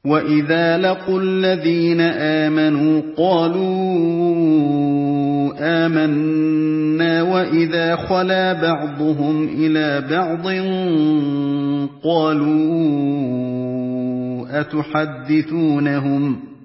وَإِذَا لَقُوا الَّذِينَ آمَنُوا قَالُوا آمَنَّا وَإِذَا خَلَا بَعْضُهُمْ إِلَىٰ بَعْضٍ قَالُوا